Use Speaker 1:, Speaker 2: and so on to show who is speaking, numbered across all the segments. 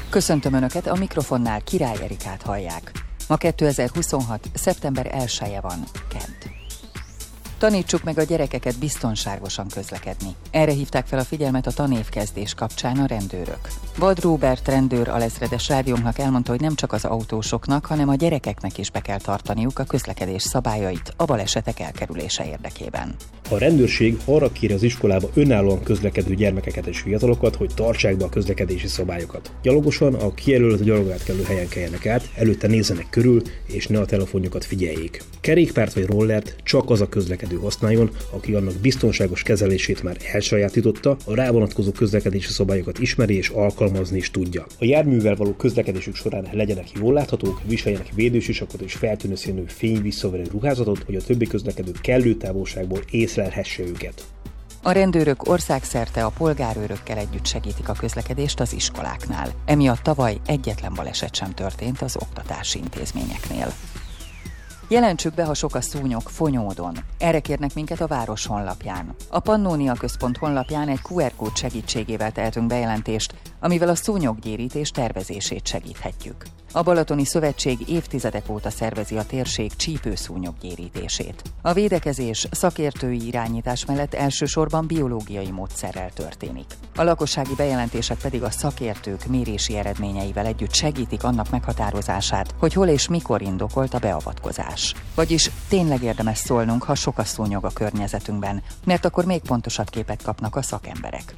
Speaker 1: Köszöntöm Önöket, a mikrofonnál Király Erikát hallják. Ma 2026. szeptember 1-e van, kedd. Tanítsuk meg a gyerekeket biztonságosan közlekedni. Erre hívták fel a figyelmet a tanévkezdés kapcsán a rendőrök. Vad Róbert rendőr alezredes rádiónknak elmondta, hogy nem csak az autósoknak, hanem a gyerekeknek is be kell tartaniuk a közlekedés szabályait a balesetek elkerülése érdekében.
Speaker 2: A rendőrség arra kéri az iskolába önállóan közlekedő gyermekeket és fiatalokat, hogy tartsák be a közlekedési szabályokat. Gyalogosan a kijelölt gyalogátkelő helyen keljenek át, előtte nézzenek körül, és ne a telefonjukat figyeljék. Kerékpárt vagy rollert csak az a közlekedő használjon, aki annak biztonságos kezelését már elsajátította, a rá vonatkozó közlekedési szabályokat ismeri és alkalmazni is tudja. A járművel való közlekedésük során legyenek jól láthatók, viseljenek védősisakot és feltűnő színű fényvisszaverő ruházatot, hogy a többi közlekedő kellő távolságból észlelhesse őket.
Speaker 1: A rendőrök országszerte a polgárőrökkel együtt segítik a közlekedést az iskoláknál. Emiatt tavaly egyetlen baleset sem történt az oktatási intézményeknél. Jelentsük be, ha sok a szúnyog Fonyódon. Erre kérnek minket a város honlapján. A Pannónia Központ honlapján egy QR kód segítségével tehetünk bejelentést, amivel a szúnyoggyérítés tervezését segíthetjük. A Balatoni Szövetség évtizedek óta szervezi a térség csípőszúnyoggyérítését. A védekezés szakértői irányítás mellett elsősorban biológiai módszerrel történik. A lakossági bejelentések pedig a szakértők mérési eredményeivel együtt segítik annak meghatározását, hogy hol és mikor indokolt a beavatkozás. Vagyis tényleg érdemes szólnunk, ha sok a szúnyog a környezetünkben, mert akkor még pontosabb képet kapnak a szakemberek.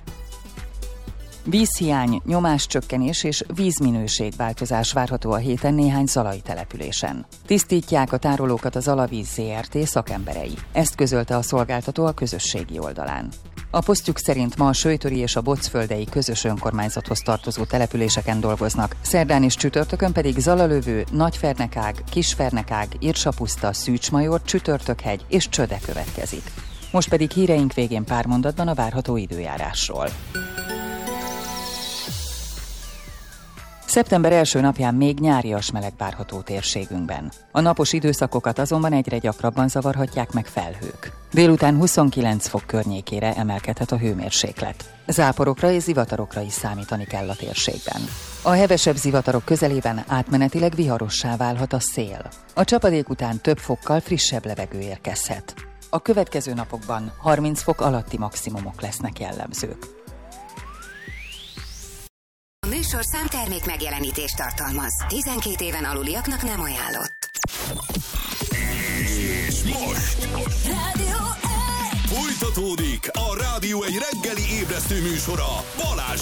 Speaker 1: Vízhiány, nyomáscsökkenés és vízminőségváltozás várható a héten néhány zalai településen. Tisztítják a tárolókat az Alavíz Zrt. Szakemberei. Ezt közölte a szolgáltató a közösségi oldalán. A posztjuk szerint ma a Söjtöri és a Bocföldei közös önkormányzathoz tartozó településeken dolgoznak, szerdán és csütörtökön pedig Zalalövő, Nagyfernekág, Kisfernekág, Irsapuszta, Szűcsmajor, Csütörtökhegy és Csöde következik. Most pedig híreink végén pár mondatban a várható időjárásról. Szeptember első napján még nyárias meleg várható térségünkben. A napos időszakokat azonban egyre gyakrabban zavarhatják meg felhők. Délután 29 fok környékére emelkedhet a hőmérséklet. Záporokra és zivatarokra is számítani kell a térségben. A hevesebb zivatarok közelében átmenetileg viharossá válhat a szél. A csapadék után több fokkal frissebb levegő érkezhet. A következő napokban 30 fok alatti maximumok lesznek jellemzők.
Speaker 3: A műsorszám termék megjelenítést tartalmaz. 12 éven aluliaknak nem ajánlott.
Speaker 4: És most
Speaker 3: Rádió 1!
Speaker 4: folytatódik a Rádió 1 reggeli ébresztő műsora Balázs